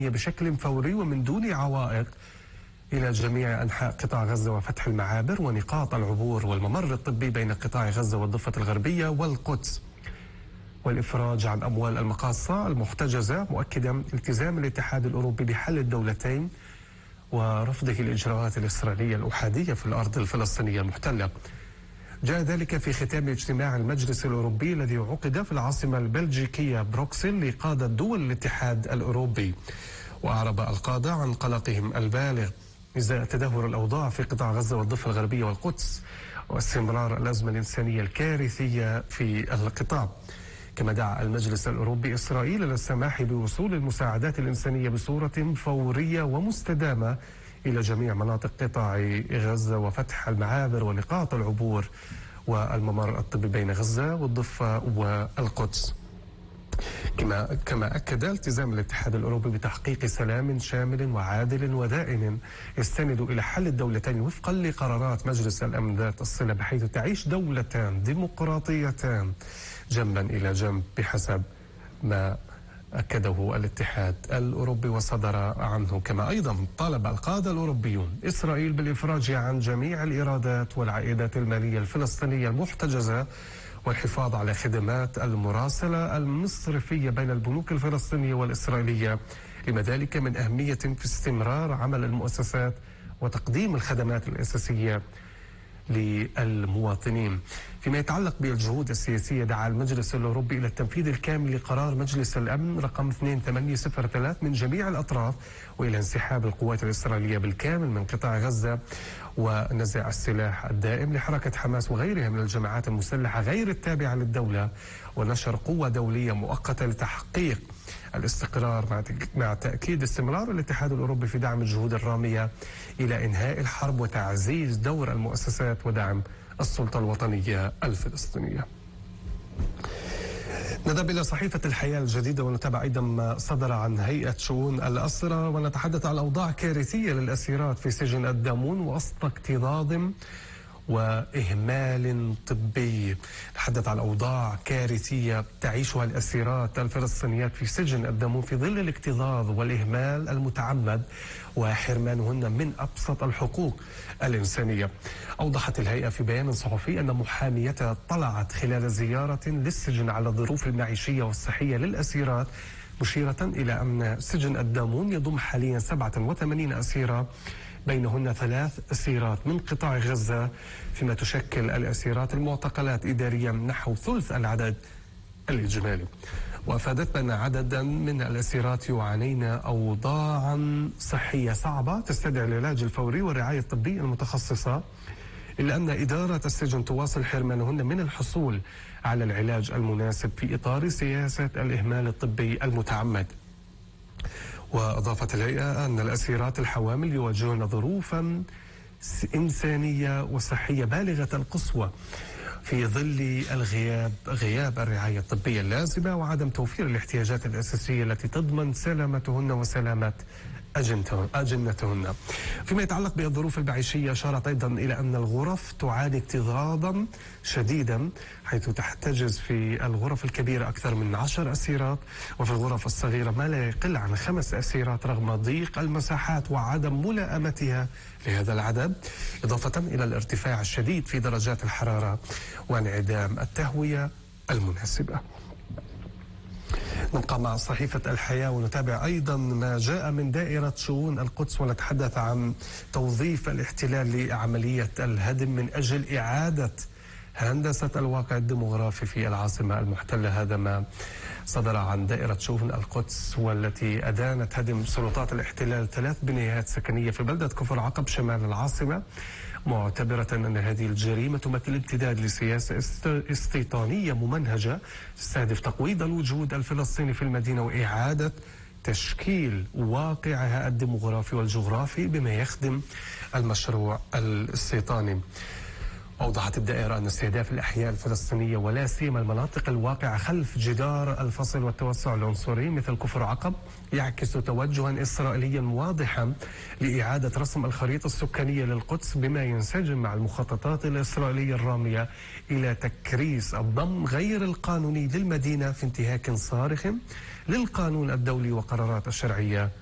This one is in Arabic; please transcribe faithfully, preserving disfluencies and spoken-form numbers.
بشكل فوري ومن دون عوائق إلى جميع أنحاء قطاع غزة وفتح المعابر ونقاط العبور والممر الطبي بين قطاع غزة والضفة الغربية والقدس، والإفراج عن أموال المقاصة المحتجزة، مؤكدا التزام الاتحاد الأوروبي بحل الدولتين ورفضه الإجراءات الإسرائيلية الأحادية في الأرض الفلسطينية المحتلة. جاء ذلك في ختام اجتماع المجلس الأوروبي الذي عقد في العاصمة البلجيكية بروكسل لقادة دول الاتحاد الأوروبي، وأعرب القادة عن قلقهم البالغ إزاء تدهور الأوضاع في قطاع غزة والضفة الغربية والقدس واستمرار الأزمة الإنسانية الكارثية في القطاع. كما دعا المجلس الأوروبي إسرائيل للسماح بوصول المساعدات الإنسانية بصورة فورية ومستدامة إلى جميع مناطق قطاع غزة وفتح المعابر ونقاط العبور والممر الطبي بين غزة والضفة والقدس. كما كما أكد التزام الاتحاد الأوروبي بتحقيق سلام شامل وعادل ودائم يستند إلى حل الدولتين وفقا لقرارات مجلس الأمن ذات الصلة، بحيث تعيش دولتان ديمقراطيتان جنبا إلى جنب بحسب ما أكده الاتحاد الأوروبي وصدر عنه. كما أيضا طالب القادة الأوروبيون إسرائيل بالإفراج عن جميع الإيرادات والعائدات المالية الفلسطينية المحتجزة والحفاظ على خدمات المراسلة المصرفية بين البنوك الفلسطينية والإسرائيلية، لما ذلك من أهمية في استمرار عمل المؤسسات وتقديم الخدمات الأساسية للمواطنين. فيما يتعلق بالجهود السياسية، دعا المجلس الأوروبي إلى التنفيذ الكامل لقرار مجلس الأمن رقم اثنين ثمانية صفر ثلاثة من جميع الأطراف، وإلى انسحاب القوات الإسرائيلية بالكامل من قطاع غزة ونزع السلاح الدائم لحركة حماس وغيرها من الجماعات المسلحة غير التابعة للدولة، ونشر قوة دولية مؤقتة لتحقيق الاستقرار، مع تأكيد استمرار الاتحاد الأوروبي في دعم الجهود الرامية إلى إنهاء الحرب وتعزيز دور المؤسسات ودعم السلطة الوطنية الفلسطينية. نذهب إلى صحيفة الحياة الجديدة ونتابع أيضا ما صدر عن هيئة شؤون الأسرى، ونتحدث عن أوضاع كارثية للأسيرات في سجن الدامون وسط اكتظاظ وإهمال طبي. نتحدث عن أوضاع كارثية تعيشها الأسيرات الفلسطينيات في سجن الدامون في ظل الاكتظاظ والإهمال المتعمد وحرمانهن من أبسط الحقوق الإنسانية. أوضحت الهيئة في بيان صحفي أن محاميتها اطلعت خلال زيارة للسجن على الظروف المعيشية والصحية للأسيرات، مشيرة إلى أن سجن الدامون يضم حاليا سبعة وثمانين أسيرة، بينهن ثلاث أسيرات من قطاع غزة، فيما تشكل الأسيرات المعتقلات إداريا نحو ثلث العدد الإجمالي. وأفادت بأن عددا من الأسيرات يعانين أوضاعا صحية صعبة تستدعي العلاج الفوري والرعاية الطبية المتخصصة، إلا أن إدارة السجن تواصل حرمانهن من الحصول على العلاج المناسب في إطار سياسة الإهمال الطبي المتعمد. وأضافت الهيئة أن الأسيرات الحوامل يواجهون ظروفا إنسانية وصحية بالغة القسوة في ظل الغياب غياب الرعاية الطبية اللازمة وعدم توفير الاحتياجات الأساسية التي تضمن سلامتهن وسلامة أجنتهن. فيما يتعلق بالظروف المعيشية، أشارت أيضا إلى أن الغرف تعاني اكتظاظا شديدا، حيث تحتجز في الغرف الكبيرة أكثر من عشر أسيرات، وفي الغرف الصغيرة ما لا يقل عن خمس أسيرات رغم ضيق المساحات وعدم ملائمتها لهذا العدد، إضافة إلى الارتفاع الشديد في درجات الحرارة وانعدام التهوية المناسبة. نبقى مع صحيفة الحياة ونتابع أيضا ما جاء من دائرة شؤون القدس، ونتحدث عن توظيف الاحتلال لعملية الهدم من أجل إعادة هندسة الواقع الديمغرافي في العاصمة المحتلة. هذا ما صدر عن دائرة شؤون القدس، والتي أدانت هدم سلطات الاحتلال ثلاث بنايات سكنية في بلدة كفر عقب شمال العاصمة، معتبرة أن هذه الجريمة تمثل امتداد لسياسة استيطانية ممنهجة تستهدف تقويض الوجود الفلسطيني في المدينة وإعادة تشكيل واقعها الديمغرافي والجغرافي بما يخدم المشروع الاستيطاني. أوضحت الدائرة أن استهداف الأحياء الفلسطينية ولا سيما المناطق الواقعة خلف جدار الفصل والتوسع العنصري مثل كفر عقب يعكس توجها إسرائيليا واضحا لإعادة رسم الخريطة السكانية للقدس بما ينسجم مع المخططات الإسرائيلية الرامية إلى تكريس الضم غير القانوني للمدينة في انتهاك صارخ للقانون الدولي وقرارات الشرعية